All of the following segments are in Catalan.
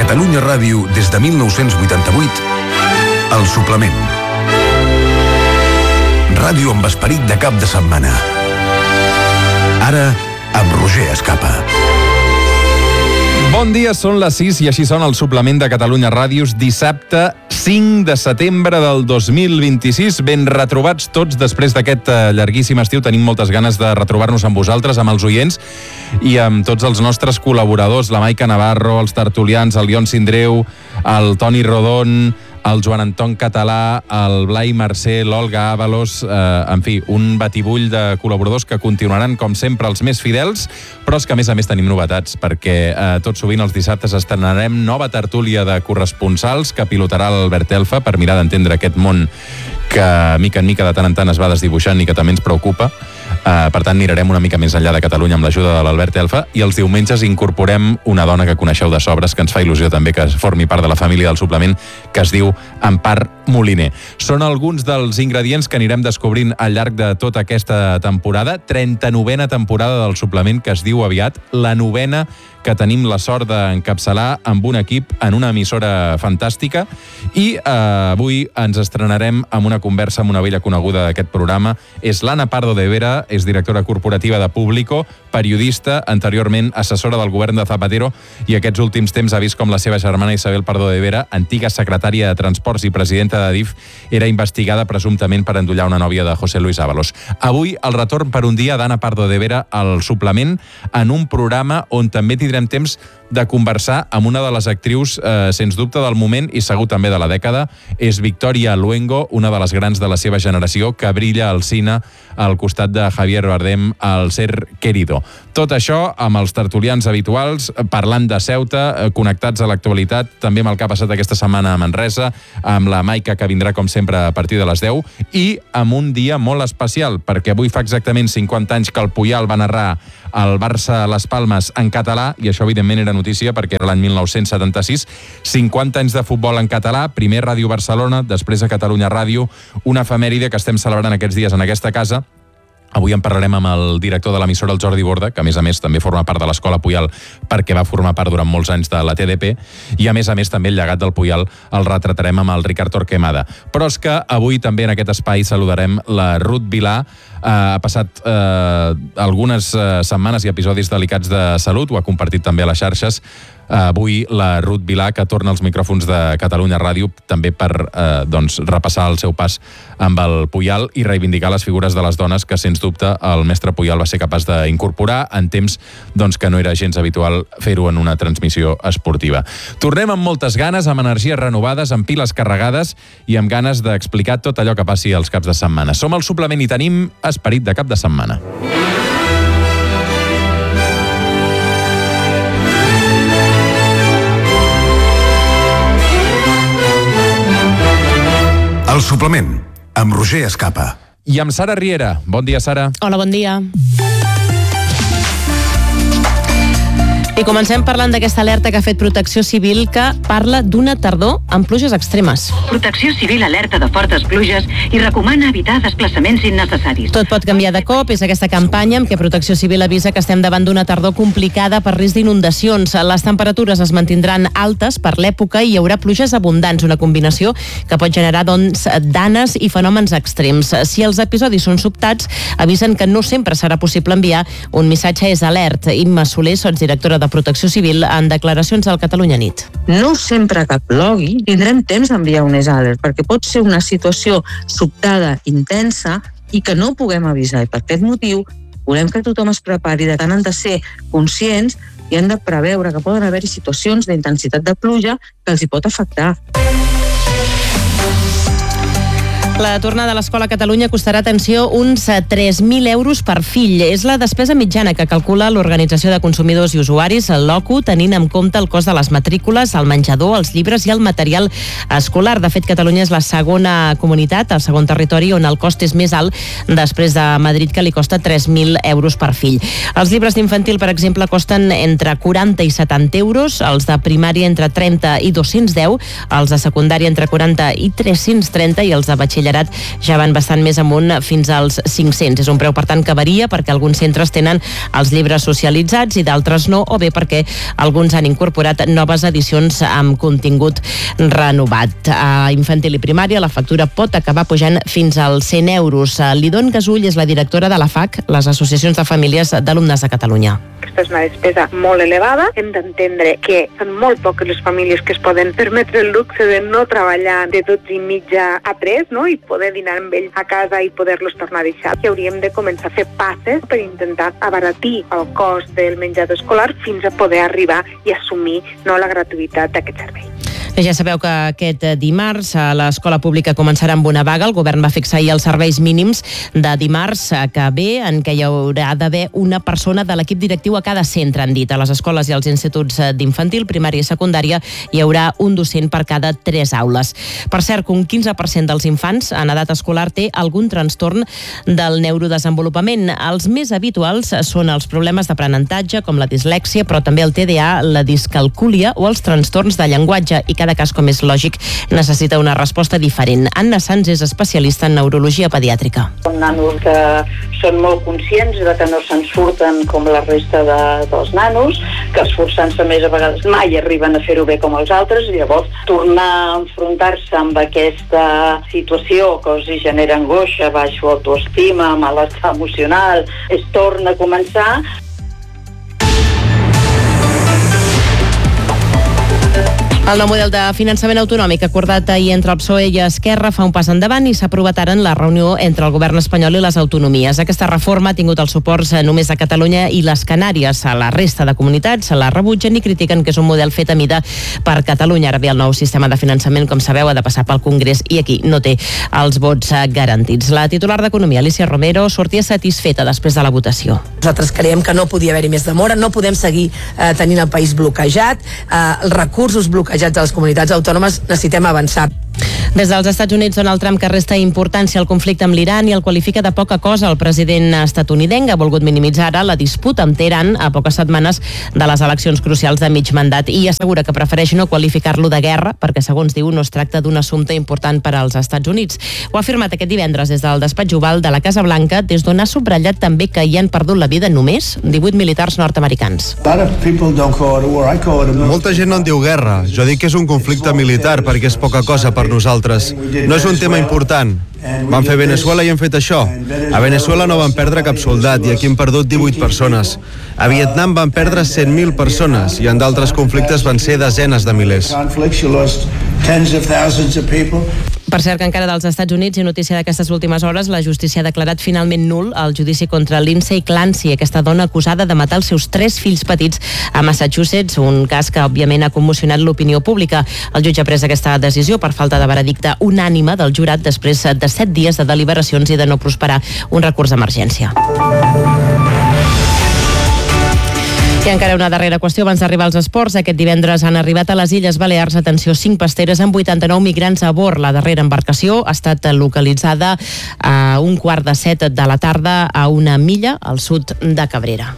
Catalunya Ràdio des de 1988, El Suplement. Ràdio amb esperit de cap de setmana. Ara, amb Roger Escapa. Bon dia, són les 6 i així sona El Suplement de Catalunya Ràdios, dissabte 5 de setembre del 2026. Ben retrobats tots després d'aquest llarguíssim estiu. Tenim moltes ganes de retrobar-nos amb vosaltres, amb els oients i amb tots els nostres col·laboradors, la Maica Navarro, els tertulians, el Ion Sindreu, el Toni Rodon, el Joan Anton Català, el Blai Mercè, l'Olga Ábalos, en fi, un batibull de col·laboradors que continuaran, com sempre, els més fidels, però és que, a més, tenim novetats, perquè tot sovint els dissabtes estrenarem nova tertúlia de corresponsals que pilotarà l'Albert Elfa per mirar d'entendre aquest món que, mica en mica, de tant en tant es va desdibuixant i que també ens preocupa. Per tant, anirem una mica més enllà de Catalunya amb l'ajuda de l'Albert Elfa i els diumenges incorporem una dona que coneixeu de sobres, que ens fa il·lusió també que formi part de la família del Suplement, que es diu Empar Moliner. Són alguns dels ingredients que anirem descobrint al llarg de tota aquesta temporada, 39a temporada del Suplement, que es diu aviat, la 9a que tenim la sort d'encapçalar amb un equip en una emissora fantàstica, i avui ens estrenarem amb una conversa amb una vella coneguda d'aquest programa. És l'Anna Pardo de Vera, és directora corporativa de Público, periodista, anteriorment assessora del govern de Zapatero, i aquests últims temps ha vist com la seva germana Isabel Pardo de Vera, antiga secretària de Transports i presidenta de DIF, era investigada presumptament per endollar una nòvia de José Luis Ábalos. Avui, el retorn per un dia d'Anna Pardo de Vera al Suplement, en un programa on també tindrem temps de conversar amb una de les actrius, sens dubte, del moment i segur també de la dècada. És Victoria Luengo, una de les grans de la seva generació, que brilla al cine al costat de Javier Bardem al Ser Querido. Tot això amb els tertulians habituals, parlant de Ceuta, connectats a l'actualitat, també amb el que ha passat aquesta setmana a Manresa, amb la Maica, que vindrà com sempre a partir de les 10, i amb un dia molt especial, perquè avui fa exactament 50 anys que el Puyal va narrar el Barça Las Palmes en català, i això evidentment era notícia perquè era l'any 1976. 50 anys de futbol en català, primer Ràdio Barcelona, després a Catalunya Ràdio, una efemèride que estem celebrant aquests dies en aquesta casa. Avui en parlarem amb el director de l'emissora, el Jordi Borda, que a més també forma part de l'Escola Puyal perquè va formar part durant molts anys de la TDP, i a més també el llegat del Puyal el retratarem amb el Ricard Torquemada. Però és que avui també en aquest espai saludarem la Ruth Vilà. Ha passat algunes setmanes i episodis delicats de salut, ho ha compartit també a les xarxes. Avui la Ruth Vilà, que torna als micròfons de Catalunya Ràdio també per repassar el seu pas amb el Puyal i reivindicar les figures de les dones que, sens dubte, el mestre Puyal va ser capaç d'incorporar en temps que no era gens habitual fer-ho en una transmissió esportiva. Tornem amb moltes ganes, amb energies renovades, amb piles carregades i amb ganes d'explicar tot allò que passi els caps de setmana. Som al Suplement i tenim esperit de cap de setmana. El Suplement, amb Roger Escapa. I amb Sara Riera. Bon dia, Sara. Hola, bon dia. I comencem parlant d'aquesta alerta que ha fet Protecció Civil, que parla d'una tardor amb pluges extremes. Protecció Civil alerta de fortes pluges i recomana evitar desplaçaments innecessaris. Tot pot canviar de cop. És aquesta campanya amb què Protecció Civil avisa que estem davant d'una tardor complicada per risc d'inundacions. Les temperatures es mantindran altes per l'època i hi haurà pluges abundants, una combinació que pot generar danes i fenòmens extrems. Si els episodis són sobtats, avisen que no sempre serà possible enviar un missatge és alert. Imma Soler, sotsdirectora de Protecció Civil, en declaracions al Catalunya Nit. No sempre que plogui tindrem temps d'enviar un ES Alert, perquè pot ser una situació sobtada, intensa, i que no puguem avisar. I per aquest motiu volem que tothom es prepari. De tant han de ser conscients i han de preveure que poden haver-hi situacions d'intensitat de pluja que els hi pot afectar. La tornada a l'escola a Catalunya costarà, atenció, uns 3.000 euros per fill. És la despesa mitjana que calcula l'Organització de Consumidors i Usuaris, el LOCU, tenint en compte el cost de les matrícules, el menjador, els llibres i el material escolar. De fet, Catalunya és la segona comunitat, el segon territori on el cost és més alt, després de Madrid, que li costa 3.000 euros per fill. Els llibres d'infantil, per exemple, costen entre 40 i 70 euros, els de primària entre 30 i 210, els de secundària entre 40 i 330 i els de batxillerat batxillerat ja van bastant més amunt, fins als 500. És un preu, per tant, que varia perquè alguns centres tenen els llibres socialitzats i d'altres no, o bé perquè alguns han incorporat noves edicions amb contingut renovat. A infantil i primària la factura pot acabar pujant fins als 100 euros. Lidon Gasull és la directora de la FAC, les associacions de famílies d'alumnes de Catalunya. Aquesta és una despesa molt elevada. Hem d'entendre que són molt poques les famílies que es poden permetre el luxe de no treballar de 12:30 a 3, no? I poder dinar amb ells a casa i poder-los tornar a deixar. I hauríem de començar a fer passes per intentar abaratir el cost del menjador escolar fins a poder arribar i assumir la gratuïtat d'aquest servei. Ja sabeu que aquest dimarts l'escola pública començarà amb una vaga. El govern va fixar ahir els serveis mínims de dimarts que ve, en què hi haurà d'haver una persona de l'equip directiu a cada centre, han dit. A les escoles i als instituts d'infantil, primària i secundària hi haurà un docent per cada 3 aules. Per cert, un 15% dels infants en edat escolar té algun trastorn del neurodesenvolupament. Els més habituals són els problemes d'aprenentatge, com la dislèxia, però també el TDA, la discalcúlia o els trastorns de llenguatge, i cada cas, com és lògic, necessita una resposta diferent. Anna Sanz és especialista en neurologia pediàtrica. Són nanos que són molt conscients de que no se'n surten com la resta dels nanos, que esforçant-se més a vegades mai arriben a fer-ho bé com els altres, i llavors tornar a enfrontar-se amb aquesta situació que els genera angoixa, baixa autoestima, malestar emocional, es torna a començar. El nou model de finançament autonòmic acordat ahir entre el PSOE i Esquerra fa un pas endavant i s'ha aprovat ara en la reunió entre el govern espanyol i les autonomies. Aquesta reforma ha tingut els suports només a Catalunya i les Canàries. A la resta de comunitats la rebutgen i critiquen que és un model fet a mida per Catalunya. Ara bé, el nou sistema de finançament, com sabeu, ha de passar pel Congrés i aquí no té els vots garantits. La titular d'Economia, Alicia Romero, sortia satisfeta després de la votació. Nosaltres creiem que no podia haver-hi més demora, no podem seguir tenint el país bloquejat, els recursos bloquejats a les comunitats autònomes, necessitem avançar. Des dels Estats Units, Donald Trump, que resta importància al conflicte amb l'Iran i el qualifica de poca cosa. El president estatunidenc ha volgut minimitzar ara la disputa amb Teheran a poques setmanes de les eleccions crucials de mig mandat i assegura que prefereix no qualificar-lo de guerra perquè, segons diu, no es tracta d'un assumpte important per als Estats Units. Ho ha afirmat aquest divendres des del despatx oval de la Casa Blanca, des d'on ha subratllat també que hi han perdut la vida només 18 militars nord-americans. Molta gent no en diu guerra. Jo dic que és un conflicte militar perquè és poca cosa per nosaltres. No és un tema important. Van fer Venezuela i han fet això. A Venezuela no van perdre cap soldat i aquí han perdut 18 persones. A Vietnam van perdre 100.000 persones i en d'altres conflictes van ser desenes de milers. Per cert, que encara dels Estats Units i notícia d'aquestes últimes hores, la justícia ha declarat finalment nul el judici contra Lindsay Clancy, aquesta dona acusada de matar els seus 3 fills petits a Massachusetts, un cas que òbviament ha commocionat l'opinió pública. El jutge ha pres aquesta decisió per falta de veredicte unànime del jurat després de 7 dies de deliberacions i de no prosperar un recurs d'emergència. I encara una darrera qüestió abans d'arribar als esports. Aquest divendres han arribat a les Illes Balears, atenció, 5 pasteres amb 89 migrants a bord. La darrera embarcació ha estat localitzada a 6:45 de la tarda a una milla al sud de Cabrera.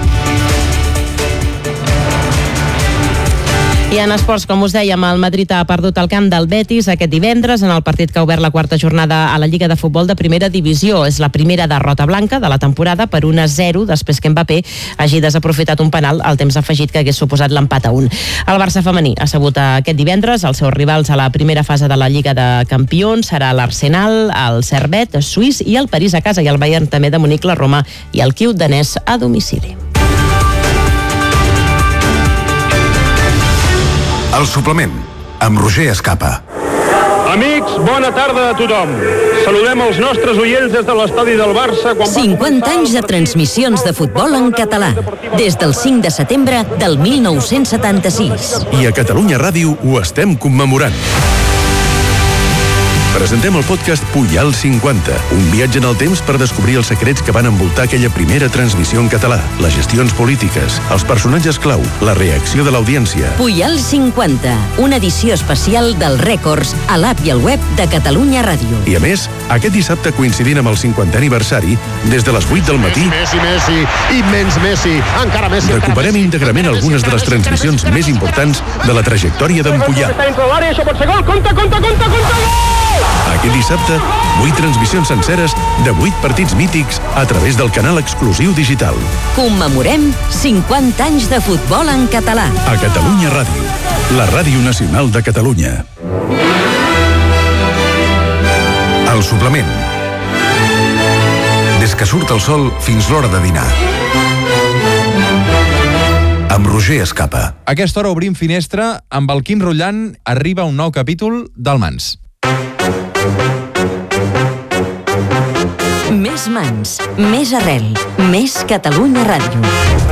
I en esports, com us dèiem, el Madrid ha perdut el camp del Betis aquest divendres en el partit que ha obert la 4ª jornada a la Lliga de Futbol de Primera Divisió. És la primera derrota blanca de la temporada per 1-0 després que Mbappé hagi desaprofitat un penal al temps afegit que hagués suposat l'empat a 1. El Barça femení ha sabut aquest divendres els seus rivals a la primera fase de la Lliga de Campions. Serà l'Arsenal, el Servette suís i el París a casa, i el Bayern també de Munic, la Roma i el Kiev danès a domicili. El suplement, amb Roger Escapa. Amics, bona tarda a tothom. Saludem els nostres oients des de l'estadi del Barça. 50 anys de transmissions de futbol en català, des del 5 de setembre del 1976. I a Catalunya Ràdio ho estem commemorant. Presentem el podcast Pujal 50, un viatge en el temps per descobrir els secrets que van envoltar aquella primera transmissió en català, les gestions polítiques, els personatges clau, la reacció de l'audiència. Pujal 50, una edició especial dels rècords a l'app i al web de Catalunya Ràdio. I a més, aquest dissabte, coincidint amb el 50è aniversari, des de les 8 del matí, Messi, immens Messi, encara Messi. Recuperem íntegrament algunes de les transmissions més importants de la trajectòria d'en Pujal. Està dintre l'àrea, això pot ser gol, compte! Aquest dissabte, 8 transmissions senceres de 8 partits mítics a través del canal exclusiu digital. Commemorem 50 anys de futbol en català. A Catalunya Ràdio, la ràdio nacional de Catalunya. El suplement. Des que surt el sol fins l'hora de dinar. Amb Roger Escapa. A aquesta hora obrim finestra, amb el Quim Rullant arriba un nou capítol del Mans. Més Mans, més arrel, més Catalunya Ràdio.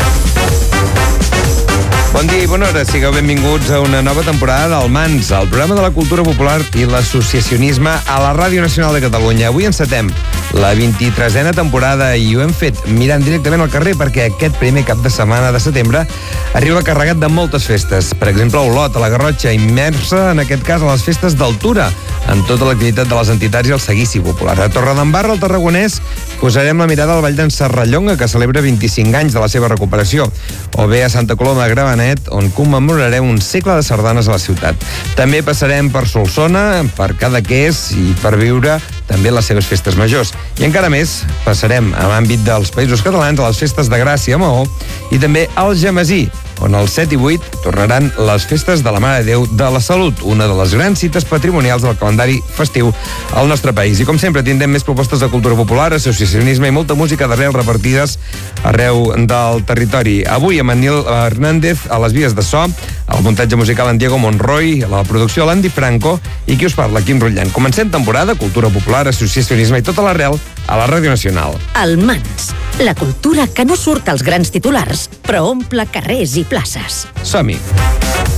Bon dia i bona hora, sigueu benvinguts a una nova temporada del Mans, el programa de la cultura popular i l'associacionisme a la Ràdio Nacional de Catalunya. Avui encetem la 23a temporada i ho hem fet mirant directament al carrer perquè aquest primer cap de setmana de setembre arriba carregat de moltes festes. Per exemple, Olot, a la Garrotxa, immersa en aquest cas a les festes d'Altura, amb tota l'activitat de les entitats i el seguici popular. A Torredembarra, al Tarragonès, posarem la mirada al Vall d'en Serrallonga, que celebra 25 anys de la seva recuperació, o bé a Santa Coloma de Gramenet, on commemorarem un segle de sardanes a la ciutat. També passarem per Solsona, per Cadaqués i per viure també les seves festes majors. I encara més, passarem a l'àmbit dels Països Catalans a les festes de Gràcia a Maó i també al Gemesí, on el 7 i 8 tornaran les festes de la Mare de Déu de la Salut, una de les grans cites patrimonials del calendari festiu al nostre país. I com sempre tindrem més propostes de cultura popular, associacionisme i molta música d'arrel repartides arreu del territori. Avui amb en Nil Hernández a les vies de so, el muntatge musical en Diego Monroy, la producció l'Andy Franco i qui us parla, Quim Rullant. Comencem temporada, cultura popular, associacionisme i tota l'arrel a la Ràdio Nacional. El Mans, la cultura que no surt als grans titulars, però omple carrers i places. Som-hi!